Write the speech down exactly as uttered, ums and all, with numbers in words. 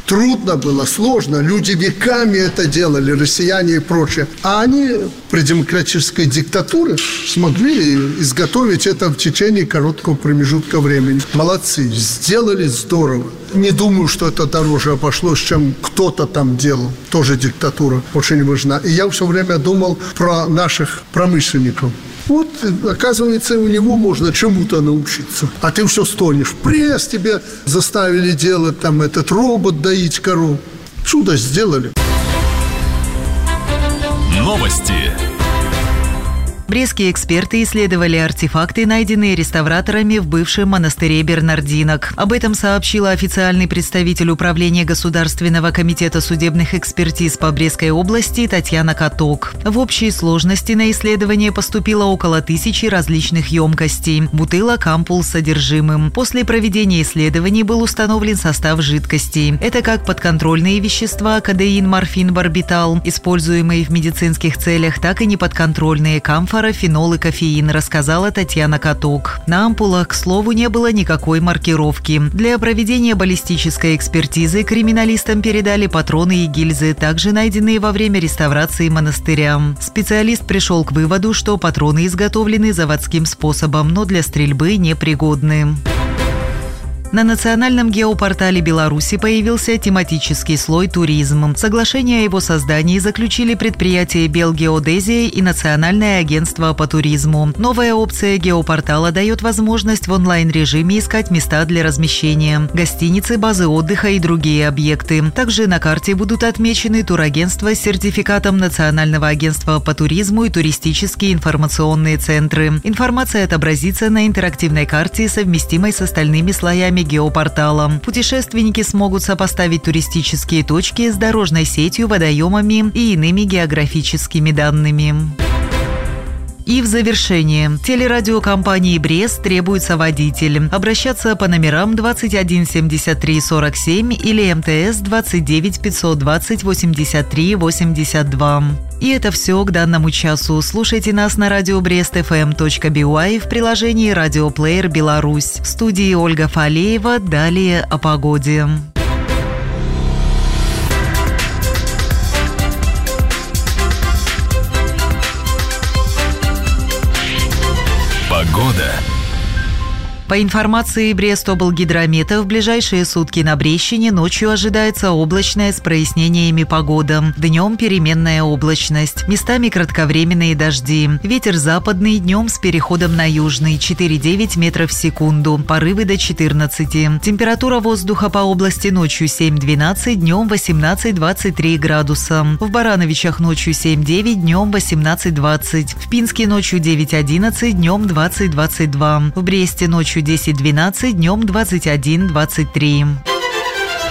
Трудно было, сложно. Люди веками это делали, россияне и прочее. А они при демократической диктатуре смогли изготовить это в течение короткого промежутка времени. Молодцы, сделали здорово. Не думаю, что это дороже обошлось, чем кто-то там делал. Тоже диктатура очень важна. И я все время думал про наших промышленников. Вот, оказывается, у него можно чему-то научиться. А ты все стонешь. Пресс тебе заставили делать, там, этот робот доить коров. Чудо сделали. Новости. Брестские эксперты исследовали артефакты, найденные реставраторами в бывшем монастыре Бернардинок. Об этом сообщила официальный представитель Управления Государственного комитета судебных экспертиз по Брестской области Татьяна Каток. В общей сложности на исследование поступило около тысячи различных емкостей, бутылок, ампул с содержимым. После проведения исследований был установлен состав жидкостей. Это как подконтрольные вещества кадеин, морфин, барбитал, используемые в медицинских целях, так и неподконтрольные камфор, фенол и кофеин, рассказала Татьяна Каток. На ампулах, к слову, не было никакой маркировки. Для проведения баллистической экспертизы криминалистам передали патроны и гильзы, также найденные во время реставрации монастыря. Специалист пришел к выводу, что патроны изготовлены заводским способом, но для стрельбы непригодны. На национальном геопортале Беларуси появился тематический слой «Туризм». Соглашение о его создании заключили предприятие «Белгеодезия» и Национальное агентство по туризму. Новая опция геопортала дает возможность в онлайн-режиме искать места для размещения, гостиницы, базы отдыха и другие объекты. Также на карте будут отмечены турагентства с сертификатом Национального агентства по туризму и туристические информационные центры. Информация отобразится на интерактивной карте, совместимой с остальными слоями геопортала. Путешественники смогут сопоставить туристические точки с дорожной сетью, водоемами и иными географическими данными. И в завершение. Телерадиокомпании «Брест» требуется водитель. Обращаться по номерам двадцать один семьдесят три сорок семь или МТС двадцать девять пятьсот двадцать восемьдесят три восемьдесят два. И это все к данному часу. Слушайте нас на радио брест эф эм точка би уай в приложении «Радиоплеер Беларусь». В студии Ольга Фалеева. Далее о погоде. Погода. По информации Брестоблгидромета, в ближайшие сутки на Брестщине ночью ожидается облачная с прояснениями погода. Днем переменная облачность. Местами кратковременные дожди. Ветер западный, днем с переходом на южный. четыре-девять метров в секунду. Порывы до четырнадцати. Температура воздуха по области ночью семь-двенадцать, днем восемнадцать-двадцать три градуса. В Барановичах ночью семь-девять, днем восемнадцать-двадцать. В Пинске ночью девять-одиннадцать, днем двадцать-двадцать два. В Бресте ночью десять-двенадцать, днем двадцать один-двадцать три.